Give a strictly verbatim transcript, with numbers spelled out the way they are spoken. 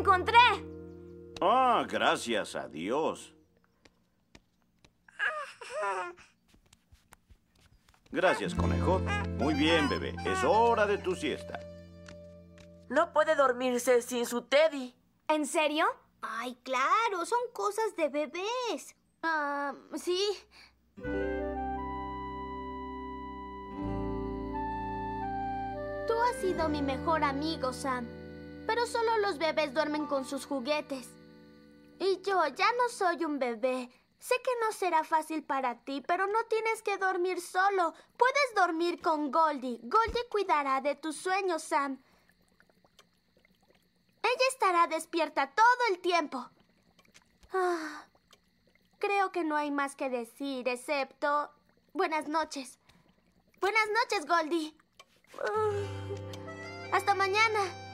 encontré! Ah, gracias a Dios. Gracias, conejo. Muy bien, bebé. Es hora de tu siesta. No puede dormirse sin su Teddy. ¿En serio? Ay, claro, son cosas de bebés. Ah, sí. Tú has sido mi mejor amigo, Sam. Pero solo los bebés duermen con sus juguetes. Y yo ya no soy un bebé. Sé que no será fácil para ti, pero no tienes que dormir solo. Puedes dormir con Goldie. Goldie cuidará de tus sueños, Sam. Ella estará despierta todo el tiempo. Ah, creo que no hay más que decir, excepto... Buenas noches. Buenas noches, Goldie. Ah, hasta mañana.